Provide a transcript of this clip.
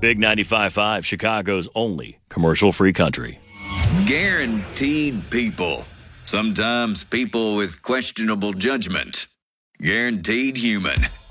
Big 95.5, Chicago's only commercial-free country. Guaranteed people. Sometimes people with questionable judgment. Guaranteed human.